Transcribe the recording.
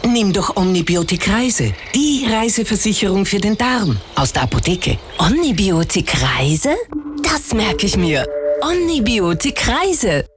Nimm doch Omnibiotik Reise. Die Reiseversicherung für den Darm. Aus der Apotheke. Omnibiotik Reise? Das merke ich mir. Omnibiotik Reise.